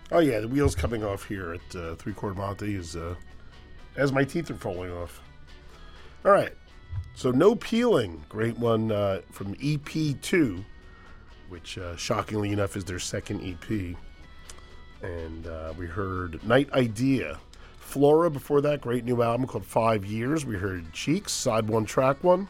Oh yeah, the wheels coming off here at Three Chord Monte is as my teeth are falling off. All right, so No Peeling, great one from EP2, which shockingly enough is their second EP. And we heard Night Idea. Flora before that, great new album called 5 Years. We heard Cheeks, side one, track one.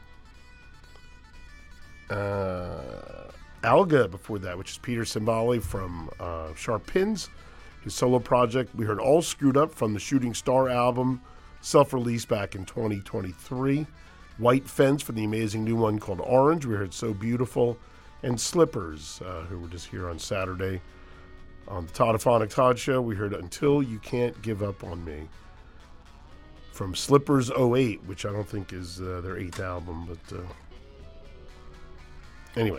Alga before that, which is Peter Cimbali from Sharp Pins, his solo project. We heard All Screwed Up from the Shooting Star album, self-released back in 2023. White Fence for the amazing new one called Orange. We heard So Beautiful. And Slippers, who were just here on Saturday. On the Toddophonic Todd Show, we heard Until You Can't Give Up on Me. From Slippers '08, which I don't think is their 8th album, but anyway.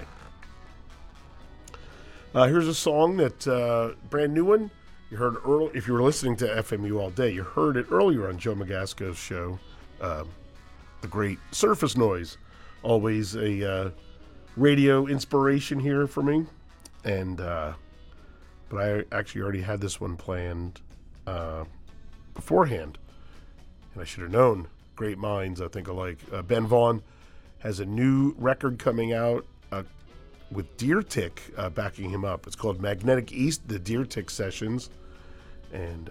Here's a song that, brand new one. You heard early, if you were listening to FMU all day, you heard it earlier on Joe Magasco's show, The Great Surface Noise. Always a radio inspiration here for me. And, but I actually already had this one planned beforehand. And I should have known. Great minds, I think, alike. Ben Vaughn has a new record coming out with Deer Tick backing him up. It's called Magnetic East, the Deer Tick Sessions. And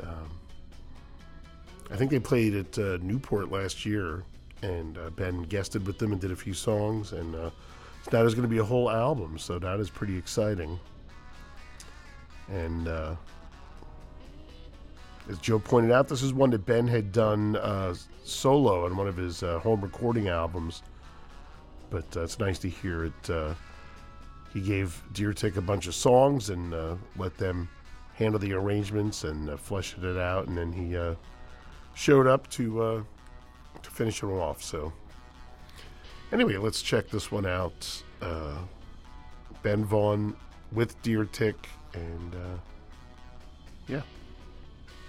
I think they played at Newport last year. And Ben guested with them and did a few songs. And now there's going to be a whole album. So that is pretty exciting. And as Joe pointed out, this is one that Ben had done solo on one of his home recording albums. But it's nice to hear it. He gave Deer Tick a bunch of songs and let them handle the arrangements and fleshed it out. And then he showed up to finish it off. So anyway, let's check this one out. Ben Vaughn with Deer Tick. And yeah.